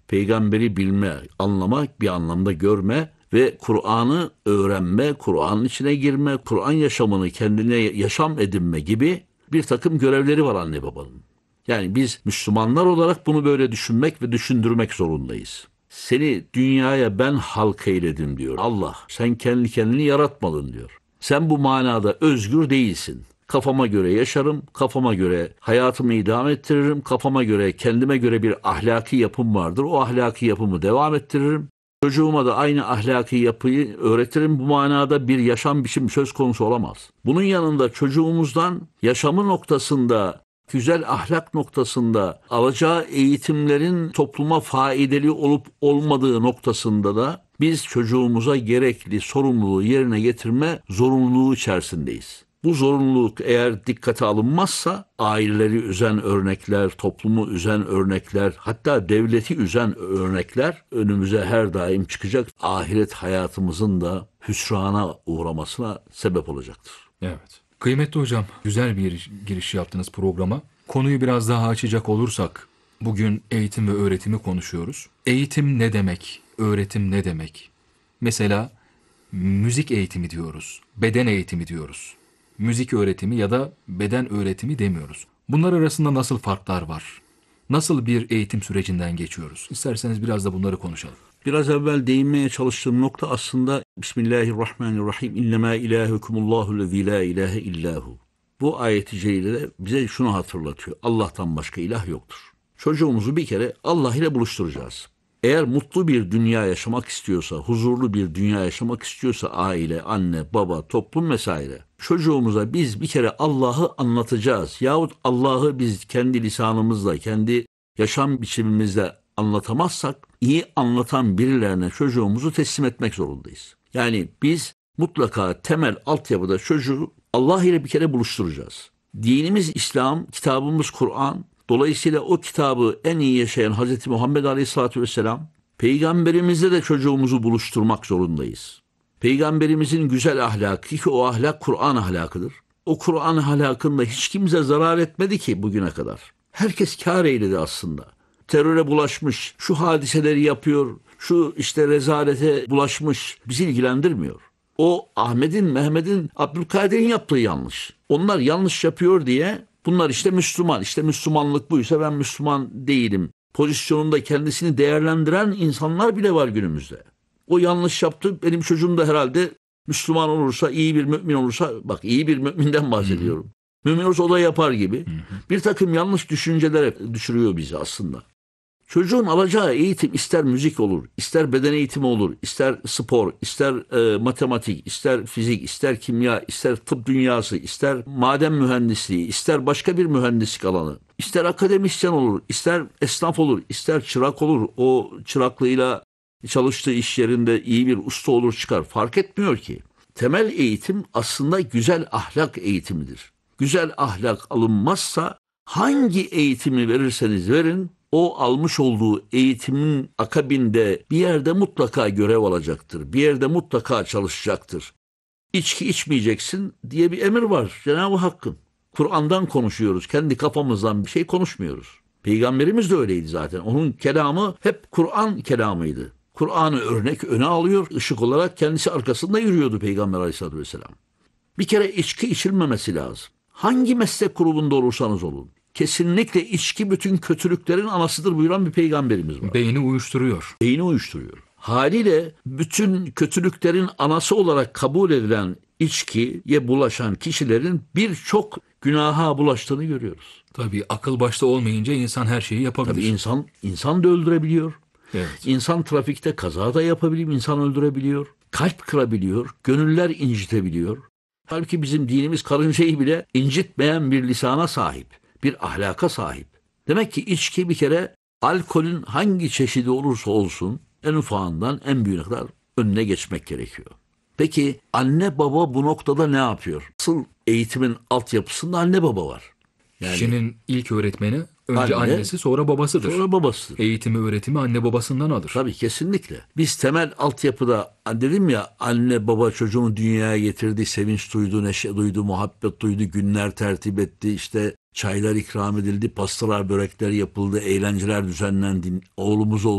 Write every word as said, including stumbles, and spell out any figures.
Peygamberi bilme, anlama, bir anlamda görme ve Kur'an'ı öğrenme, Kur'an'ın içine girme, Kur'an yaşamını kendine yaşam edinme gibi bir takım görevleri var anne babanın. Yani biz Müslümanlar olarak bunu böyle düşünmek ve düşündürmek zorundayız. Seni dünyaya ben halk eyledim diyor Allah. Sen kendi kendini yaratmadın diyor. Sen bu manada özgür değilsin. Kafama göre yaşarım, kafama göre hayatımı idame ettiririm, kafama göre, kendime göre bir ahlaki yapım vardır. O ahlaki yapımı devam ettiririm. Çocuğuma da aynı ahlaki yapıyı öğretirim. Bu manada bir yaşam biçimi söz konusu olamaz. Bunun yanında çocuğumuzdan yaşamı noktasında, güzel ahlak noktasında alacağı eğitimlerin topluma faydalı olup olmadığı noktasında da biz çocuğumuza gerekli sorumluluğu yerine getirme zorunluluğu içerisindeyiz. Bu zorunluluk eğer dikkate alınmazsa aileleri üzen örnekler, toplumu üzen örnekler, hatta devleti üzen örnekler önümüze her daim çıkacak. Ahiret hayatımızın da hüsrana uğramasına sebep olacaktır. Evet. Kıymetli hocam, güzel bir giriş yaptınız programa. Konuyu biraz daha açacak olursak, bugün eğitim ve öğretimi konuşuyoruz. Eğitim ne demek? Öğretim ne demek? Mesela müzik eğitimi diyoruz, beden eğitimi diyoruz. Müzik öğretimi ya da beden öğretimi demiyoruz. Bunlar arasında nasıl farklar var? Nasıl bir eğitim sürecinden geçiyoruz? İsterseniz biraz da bunları konuşalım. Biraz evvel değinmeye çalıştığım nokta aslında Bismillahirrahmanirrahim. İnnemâ ilâhukumullahu lezî lâ ilâhe illâhu. Bu ayet-i celile bize şunu hatırlatıyor. Allah'tan başka ilah yoktur. Çocuğumuzu bir kere Allah ile buluşturacağız. Eğer mutlu bir dünya yaşamak istiyorsa, huzurlu bir dünya yaşamak istiyorsa aile, anne, baba, toplum vesaire, çocuğumuza biz bir kere Allah'ı anlatacağız. Yahut Allah'ı biz kendi lisanımızla, kendi yaşam biçimimizle anlatamazsak, iyi anlatan birilerine çocuğumuzu teslim etmek zorundayız. Yani biz mutlaka temel altyapıda çocuğu Allah ile bir kere buluşturacağız. Dinimiz İslam, kitabımız Kur'an. Dolayısıyla o kitabı en iyi yaşayan Hazreti Muhammed Aleyhisselatü Vesselam, Peygamberimizle de çocuğumuzu buluşturmak zorundayız. Peygamberimizin güzel ahlakı ki o ahlak Kur'an ahlakıdır. O Kur'an ahlakında hiç kimse zarar etmedi ki bugüne kadar. Herkes kâr eyledi aslında. Teröre bulaşmış, şu hadiseleri yapıyor, şu işte rezalete bulaşmış, bizi ilgilendirmiyor. O Ahmet'in, Mehmet'in, Abdülkadir'in yaptığı yanlış. Onlar yanlış yapıyor diye bunlar işte Müslüman, işte Müslümanlık buysa ben Müslüman değilim pozisyonunda kendisini değerlendiren insanlar bile var günümüzde. O yanlış yaptı, benim çocuğum da herhalde Müslüman olursa, iyi bir mümin olursa, bak iyi bir müminden bahsediyorum. Hı hı. Mümin olursa o da yapar gibi. Hı hı. Bir takım yanlış düşüncelere düşürüyor bizi aslında. Çocuğun alacağı eğitim ister müzik olur, ister beden eğitimi olur, ister spor, ister e, matematik, ister fizik, ister kimya, ister tıp dünyası, ister maden mühendisliği, ister başka bir mühendislik alanı, ister akademisyen olur, ister esnaf olur, ister çırak olur, o çıraklığıyla çalıştığı iş yerinde iyi bir usta olur çıkar, fark etmiyor ki. Temel eğitim aslında güzel ahlak eğitimidir. Güzel ahlak alınmazsa hangi eğitimi verirseniz verin, o almış olduğu eğitimin akabinde bir yerde mutlaka görev alacaktır. Bir yerde mutlaka çalışacaktır. İçki içmeyeceksin diye bir emir var Cenab-ı Hakk'ın. Kur'an'dan konuşuyoruz. Kendi kafamızdan bir şey konuşmuyoruz. Peygamberimiz de öyleydi zaten. Onun kelamı hep Kur'an kelamıydı. Kur'an'ı örnek öne alıyor. Işık olarak kendisi arkasında yürüyordu Peygamber Aleyhisselatü Vesselam. Bir kere içki içilmemesi lazım. Hangi meslek grubunda olursanız olun. Kesinlikle içki bütün kötülüklerin anasıdır buyuran bir peygamberimiz var. Beyni uyuşturuyor. Beyni uyuşturuyor. Haliyle bütün kötülüklerin anası olarak kabul edilen içkiye bulaşan kişilerin birçok günaha bulaştığını görüyoruz. Tabii akıl başta olmayınca insan her şeyi yapabilir. Tabii insan, insan da öldürebiliyor. Evet. İnsan trafikte kaza da yapabiliyor, insan öldürebiliyor. Kalp kırabiliyor, gönüller incitebiliyor. Halbuki bizim dinimiz karıncayı bile incitmeyen bir lisana sahip. Bir ahlaka sahip. Demek ki içki bir kere alkolün hangi çeşidi olursa olsun en ufağından en büyüğüne kadar önüne geçmek gerekiyor. Peki anne baba bu noktada ne yapıyor? Asıl eğitimin altyapısında anne baba var. Yani kişinin ilk öğretmeni önce anne, annesi sonra babasıdır. Sonra babasıdır. Eğitimi öğretimi anne babasından alır. Tabii kesinlikle. Biz temel altyapıda dedim ya anne baba çocuğunu dünyaya getirdi, sevinç duydu, neşe duydu, muhabbet duydu, günler tertip etti, işte çaylar ikram edildi, pastalar, börekler yapıldı, eğlenceler düzenlendi. Oğlumuz oldu.